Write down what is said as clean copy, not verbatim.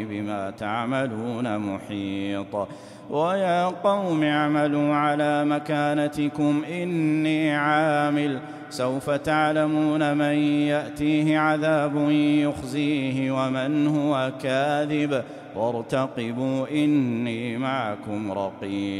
بما تعملون محيط ويا قوم اعملوا على مكانتكم إني عامل سوف تعلمون من يأتيه عذاب يخزيه ومن هو كاذب وارتقبوا إني معكم رقيب